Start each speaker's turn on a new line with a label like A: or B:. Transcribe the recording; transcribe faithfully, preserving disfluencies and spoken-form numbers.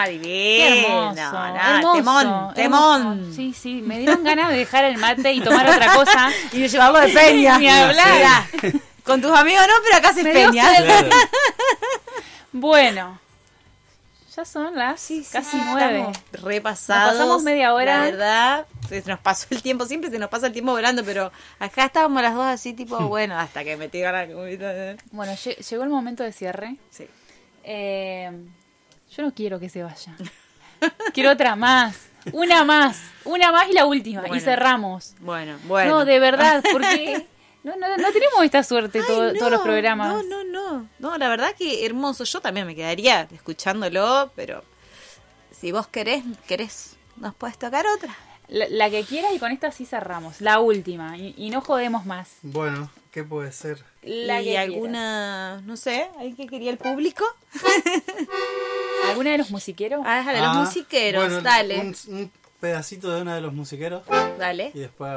A: divino.
B: Qué hermoso,
A: No,
B: hermoso,
A: temón, temón.
B: hermoso. Sí, sí, me dieron ganas de dejar el mate y tomar otra cosa.
A: Y de llevarlo de peña.
B: Ni hablar.
A: Sí. Con tus amigos no, pero acá se
B: Me dio
A: peña.
B: sed.
C: Claro.
B: Bueno, ya son las
A: Sí, sí,
B: casi
A: sí,
B: nueve.
A: estamos repasados.
B: Nos pasamos media hora.
A: La verdad, se nos pasó el tiempo, siempre se nos pasa el tiempo volando, pero acá estábamos las dos así, tipo, bueno, hasta que me tiraron la comida.
B: Bueno, lle- llegó el momento de cierre.
A: Sí.
B: Eh, yo no quiero que se vaya. Quiero otra más. Una más. Una más y la última.
A: Bueno.
B: Y cerramos.
A: Bueno, bueno.
B: No, de verdad, porque no, no, no tenemos esta suerte
A: Ay,
B: todo-
A: no,
B: todos los programas.
A: No, no, no. No, la verdad que hermoso. Yo también me quedaría escuchándolo, pero si vos querés, querés, nos puedes tocar otra.
B: La, la que quieras y con esta sí cerramos. La última. Y, y no jodemos más.
C: Bueno, ¿qué puede ser?
B: La
A: y
B: que
A: alguna, no sé, ¿hay que quería el público?
B: quieras. ¿Alguna de los musiqueros?
A: Ah, de los
C: Ah,
A: musiqueros,
C: bueno,
A: dale.
C: Un, un pedacito de uno de los musiqueros
A: Dale.
C: y después